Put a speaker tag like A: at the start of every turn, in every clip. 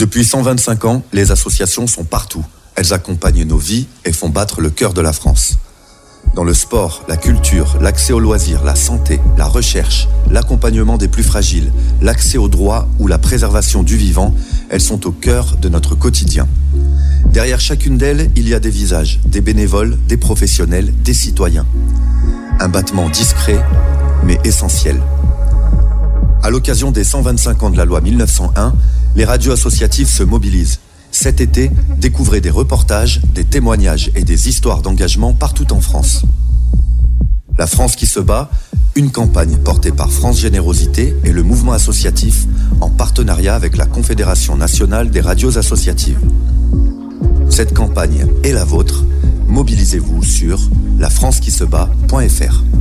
A: Depuis 125 ans, les associations sont partout. Elles accompagnent nos vies et font battre le cœur de la France. Dans le sport, la culture, l'accès aux loisirs, la santé, la recherche, l'accompagnement des plus fragiles, l'accès aux droits ou la préservation du vivant, elles sont au cœur de notre quotidien. Derrière chacune d'elles, il y a des visages, des bénévoles, des professionnels, des citoyens. Un battement discret, mais essentiel. À l'occasion des 125 ans de la loi 1901, les radios associatives se mobilisent. Cet été, découvrez des reportages, des témoignages et des histoires d'engagement partout en France. La France qui se bat, une campagne portée par France Générosité et le mouvement associatif en partenariat avec la Confédération nationale des radios associatives. Cette campagne est la vôtre. Mobilisez-vous sur lafrancequisebat.fr.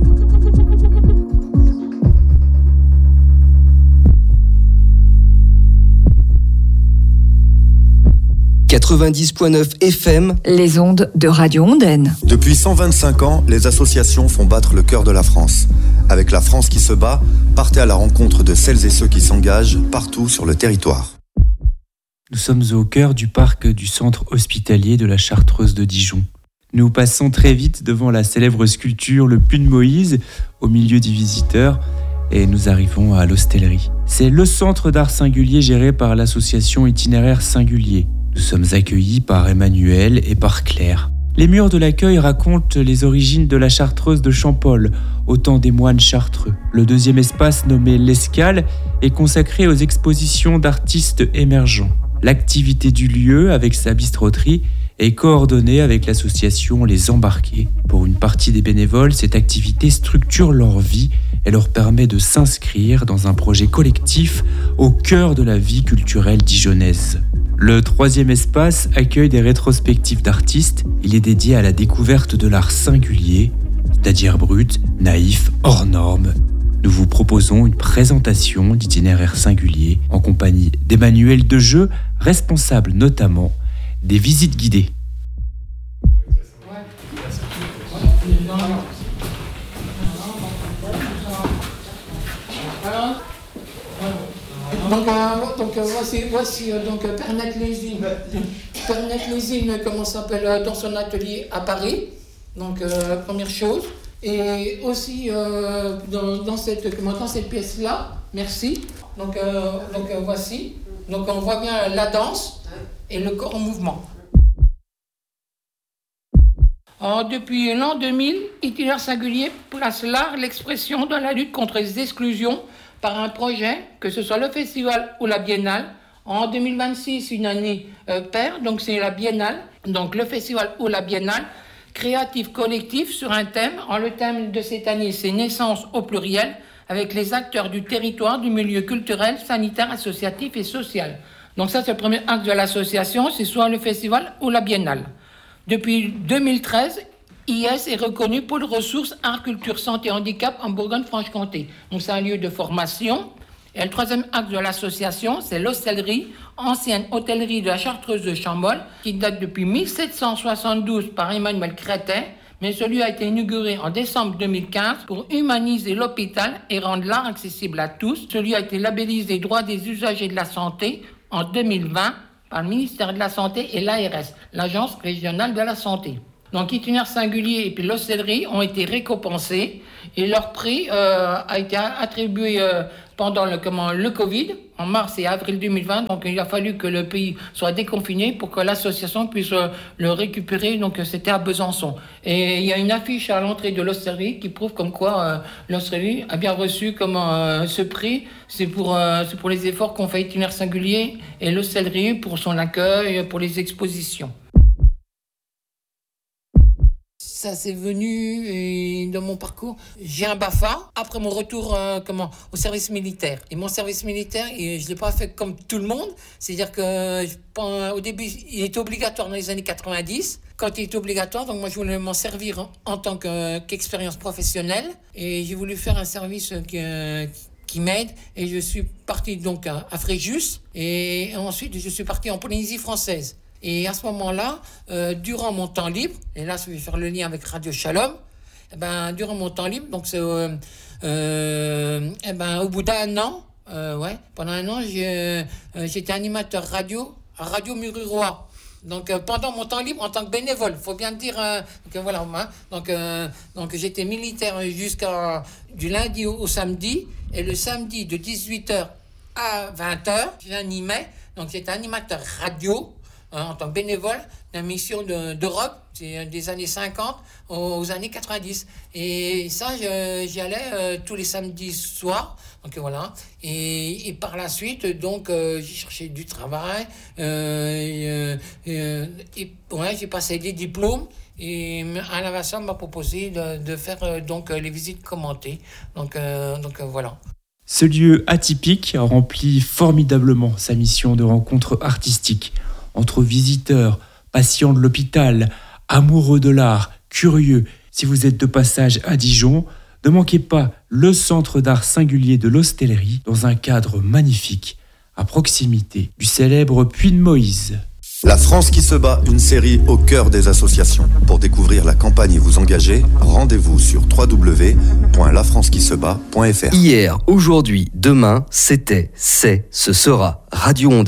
A: «
B: 90.9 FM,
C: les ondes de Radio Ondaine.
A: Depuis 125 ans, les associations font battre le cœur de la France. Avec La France qui se bat, partez à la rencontre de celles et ceux qui s'engagent partout sur le territoire.
D: Nous sommes au cœur du parc du centre hospitalier de la Chartreuse de Dijon. Nous passons très vite devant la célèbre sculpture Le Puy de Moïse, au milieu des visiteurs, et nous arrivons à l'hostellerie. C'est le centre d'art singulier géré par l'association Itinéraire Singulier. Nous sommes accueillis par Emmanuel et par Claire. Les murs de l'accueil racontent les origines de la Chartreuse de Champolles, au temps des moines chartreux. Le deuxième espace, nommé l'Escale, est consacré aux expositions d'artistes émergents. L'activité du lieu, avec sa bistroterie, est coordonnée avec l'association Les Embarqués. Pour une partie des bénévoles, cette activité structure leur vie et leur permet de s'inscrire dans un projet collectif au cœur de la vie culturelle dijonnaise. Le troisième espace accueille des rétrospectives d'artistes. Il est dédié à la découverte de l'art singulier, c'est-à-dire brut, naïf, hors norme. Nous vous proposons une présentation d'Itinéraire Singulier en compagnie d'Emmanuel Dejeu, responsable notamment des visites guidées.
E: Voici Pernette-Lésine. Pernette-Lésine, comment ça s'appelle, dans son atelier à Paris. Donc, première chose. Et aussi, dans cette pièce-là, merci. Donc, voici. Donc, on voit bien la danse et le corps en mouvement. Alors, depuis l'an 2000, Itinéraire Singulier place l'art, l'expression dans la lutte contre les exclusions par un projet, que ce soit le festival ou la biennale. En 2026, une année paire, donc c'est la biennale, donc le festival ou la biennale, créatif collectif sur un thème. Le thème de cette année, c'est naissance au pluriel, avec les acteurs du territoire, du milieu culturel, sanitaire, associatif et social. Donc ça, c'est le premier acte de l'association, c'est soit le festival ou la biennale. Depuis 2013, IS est reconnu pour les ressources art, culture, santé, handicap en Bourgogne-Franche-Comté. Donc c'est un lieu de formation. Et le troisième acte de l'association, c'est l'hostellerie, ancienne hôtellerie de la Chartreuse de Champolles, qui date depuis 1772 par Emmanuel Crétet, mais celui a été inauguré en décembre 2015 pour humaniser l'hôpital et rendre l'art accessible à tous. Celui a été labellisé droit des usagers de la santé en 2020 par le ministère de la Santé et l'ARS, l'Agence régionale de la santé. Donc, Itinéraire Singulier et puis l'hostellerie ont été récompensés et leur prix a été attribué pendant le Covid, en mars et avril 2020. Donc, il a fallu que le pays soit déconfiné pour que l'association puisse le récupérer. Donc, c'était à Besançon. Et il y a une affiche à l'entrée de l'hostellerie qui prouve comme quoi l'hostellerie a bien reçu ce prix. C'est pour les efforts qu'ont fait Itinéraire Singulier et l'hostellerie pour son accueil, pour les expositions. Ça, c'est venu et dans mon parcours. J'ai un BAFA après mon retour au service militaire. Et mon service militaire, je ne l'ai pas fait comme tout le monde. C'est-à-dire qu'au début, il était obligatoire dans les années 90. Quand il était obligatoire, donc moi, je voulais m'en servir en tant qu'expérience professionnelle. Et j'ai voulu faire un service qui m'aide. Et je suis parti donc à Fréjus. Et ensuite, je suis parti en Polynésie française. Et à ce moment-là, durant mon temps libre, et là, je vais faire le lien avec Radio Shalom, durant mon temps libre, donc c'est au bout d'un an, Ouais, pendant un an, j'étais animateur radio à Radio Mururoa. Donc pendant mon temps libre en tant que bénévole, faut bien le dire. Donc voilà, hein, donc j'étais militaire du lundi au samedi, et le samedi de 18h à 20h, j'animais. Donc j'étais animateur radio en tant que bénévole d'une mission d'Europe, c'est des années 50 aux années 90. Et ça, j'y allais tous les samedis soirs. Donc voilà. Et par la suite, donc j'ai cherché du travail. J'ai passé des diplômes. Et Alain Vincent m'a proposé de faire donc les visites commentées. Donc voilà.
D: Ce lieu atypique remplit formidablement sa mission de rencontre artistique entre visiteurs, patients de l'hôpital, amoureux de l'art, curieux. Si vous êtes de passage à Dijon, ne manquez pas le centre d'art singulier de l'Hostellerie dans un cadre magnifique, à proximité du célèbre Puy de Moïse.
A: La France qui se bat, une série au cœur des associations. Pour découvrir la campagne et vous engager, rendez-vous sur www.lafrancequisebat.fr.
B: Hier, aujourd'hui, demain, c'était, c'est, ce sera Radio Ondaine.